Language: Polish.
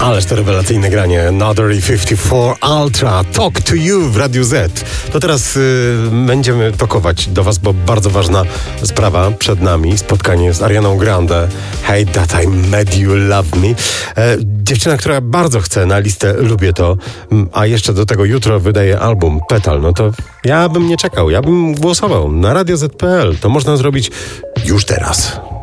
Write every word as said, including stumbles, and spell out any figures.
Ależ to rewelacyjne granie. Another pięćdziesiąt cztery Ultra. Talk to You w Radiu Z. To teraz y, będziemy tokować do was, bo bardzo ważna sprawa przed nami. Spotkanie z Arianą Grande. Hey that I made you love me. E, dziewczyna, która bardzo chce na listę Lubię to, a jeszcze do tego jutro wydaje album Petal. No to ja bym nie czekał. Ja bym głosował na radio zet kropka pe el. To można zrobić już teraz.